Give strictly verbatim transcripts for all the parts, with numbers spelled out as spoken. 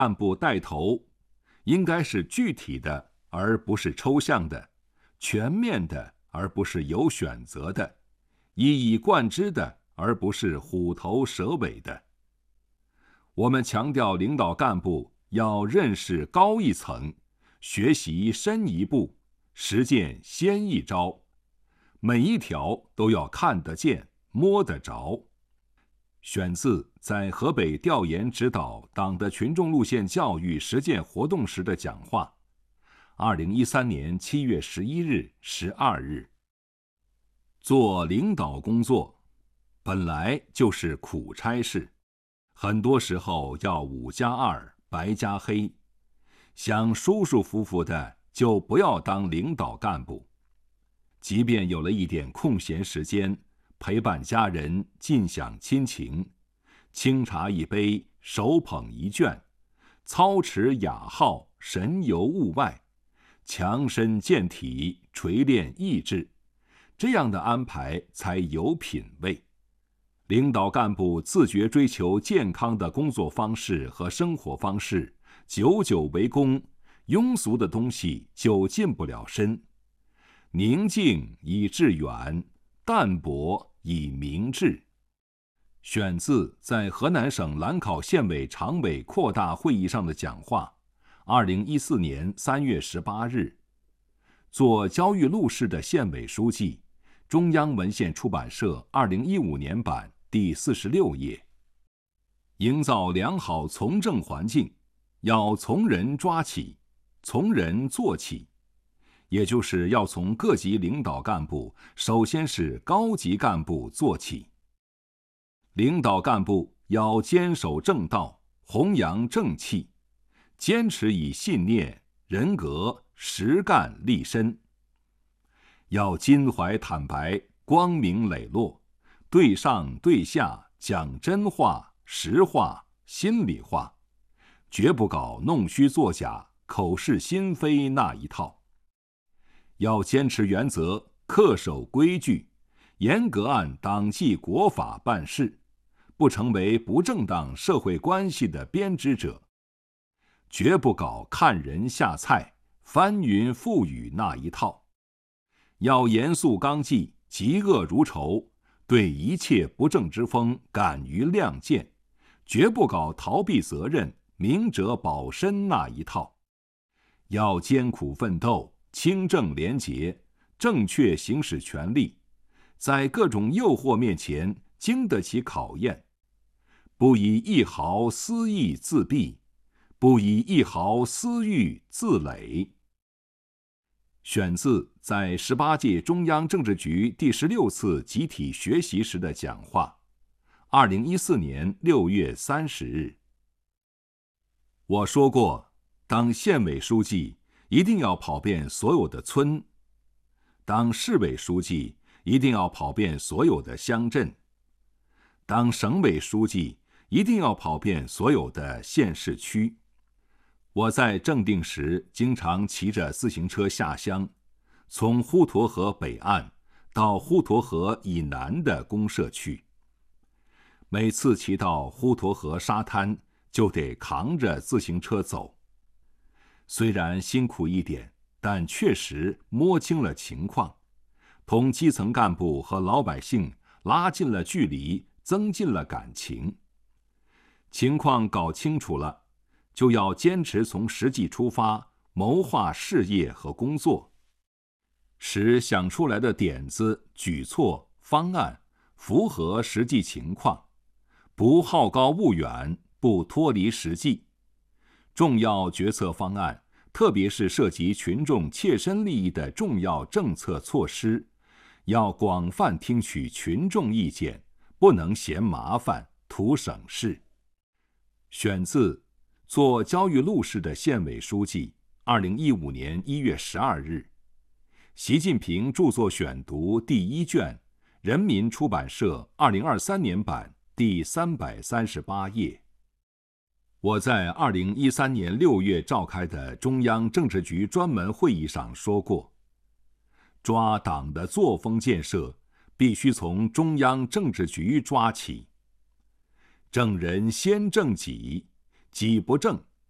干部带头，应该是具体的，而不是抽象的；全面的，而不是有选择的；一以贯之的，而不是虎头蛇尾的。我们强调领导干部要认识高一层，学习深一步，实践先一招，每一条都要看得见、摸得着。选自在河北调研指导党的群众路线教育实践活动时的讲话，二零一三年七月十一日、十二日。做领导工作，本来就是苦差事，很多时候要五加二、白加黑。想舒舒服服的，就不要当领导干部。即便有了一点空闲时间，陪伴家人，尽享亲情，清茶一杯，手捧一卷，操持雅号，神游物外，强身健体，锤炼意志，这样的安排才有品位。领导干部自觉追求健康的工作方式和生活方式，久久为功，庸俗的东西就进不了身。宁静以致远，淡泊以明志。选自在河南省兰考县委常委扩大会议上的讲话，二零一四年三月十八日。做焦裕禄市的县委书记，中央文献出版社二零一五年版第四十六页。营造良好从政环境，要从人抓起，从人做起。也就是要从各级领导干部，首先是高级干部做起。领导干部要坚守正道，弘扬正气，坚持以信念、人格、实干立身。要襟怀坦白，光明磊落，对上对下讲真话、实话、心里话，绝不搞弄虚作假、口是心非那一套。要坚持原则，恪守规矩，严格按党纪国法办事，不成为不正当社会关系的编织者，绝不搞看人下菜、翻云覆雨那一套。要严肃纲纪，嫉恶如仇，对一切不正之风敢于亮剑，绝不搞逃避责任、明哲保身那一套。要艰苦奋斗，清正廉洁，正确行使权力，在各种诱惑面前经得起考验，不以一毫私意自毙，不以一毫私欲自累。选自在十八届中央政治局第十六次集体学习时的讲话，二零一四年六月三十日。我说过，当县委书记一定要跑遍所有的村，当市委书记一定要跑遍所有的乡镇，当省委书记一定要跑遍所有的县市区。我在正定时经常骑着自行车下乡，从滹沱河北岸到滹沱河以南的公社区。每次骑到滹沱河沙滩，就得扛着自行车走。虽然辛苦一点，但确实摸清了情况，同基层干部和老百姓拉近了距离，增进了感情。情况搞清楚了，就要坚持从实际出发，谋划事业和工作，使想出来的点子、举措、方案符合实际情况，不好高骛远，不脱离实际。重要决策方案，特别是涉及群众切身利益的重要政策措施，要广泛听取群众意见，不能嫌麻烦、图省事。选自做焦裕禄市的县委书记，二零一五年一月十二日。习近平著作选读第一卷，人民出版社二零二三年版第三百三十八页。我在二零一三年六月召开的中央政治局专门会议上说过，抓党的作风建设，必须从中央政治局抓起。正人先正己，己不正，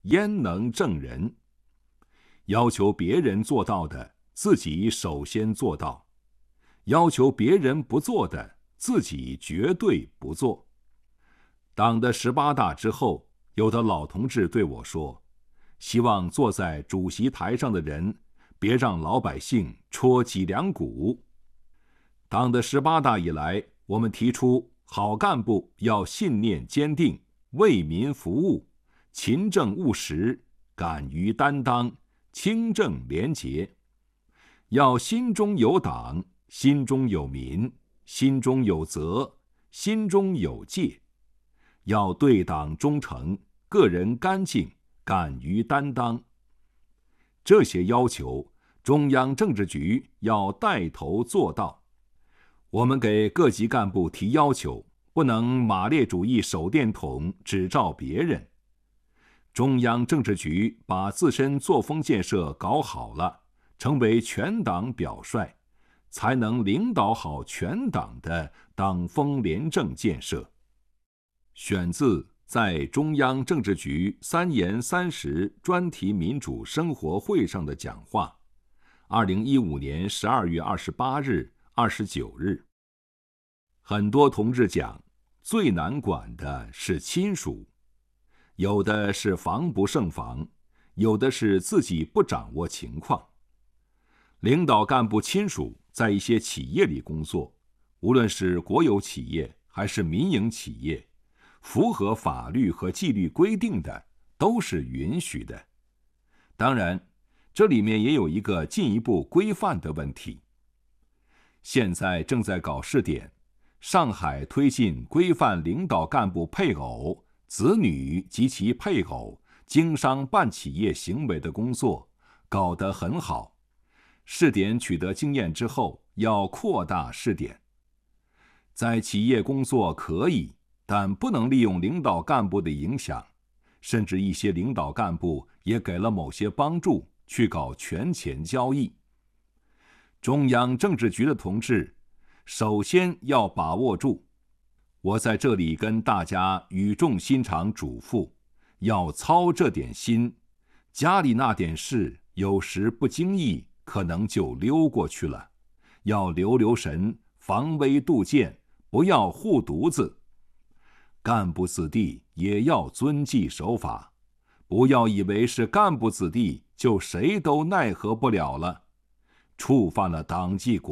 焉能正人？要求别人做到的，自己首先做到；要求别人不做的，自己绝对不做。党的十八大之后，有的老同志对我说，希望坐在主席台上的人别让老百姓戳脊梁骨。党的十八大以来，我们提出好干部要信念坚定，为民服务，勤政务实，敢于担当，清正廉洁。要心中有党，心中有民，心中有责，心中有戒。要对党忠诚，个人干净，敢于担当。这些要求，中央政治局要带头做到。我们给各级干部提要求，不能马列主义手电筒只照别人。中央政治局把自身作风建设搞好了，成为全党表率，才能领导好全党的党风廉政建设。选自在中央政治局三严三实专题民主生活会上的讲话，二零一五年十二月二十八日、二十九日。很多同志讲，最难管的是亲属，有的是防不胜防，有的是自己不掌握情况。领导干部亲属在一些企业里工作，无论是国有企业还是民营企业，符合法律和纪律规定的都是允许的。当然，这里面也有一个进一步规范的问题。现在正在搞试点，上海推进规范领导干部配偶、子女及其配偶经商办企业行为的工作搞得很好。试点取得经验之后，要扩大试点。在企业工作可以，但不能利用领导干部的影响，甚至一些领导干部也给了某些帮助，去搞权钱交易。中央政治局的同志，首先要把握住。我在这里跟大家语重心长嘱咐，要操这点心，家里那点事，有时不经意可能就溜过去了，要留留神，防微杜渐，不要护犊子。干部子弟也要遵纪守法，不要以为是干部子弟就谁都奈何不了了。触犯了党纪国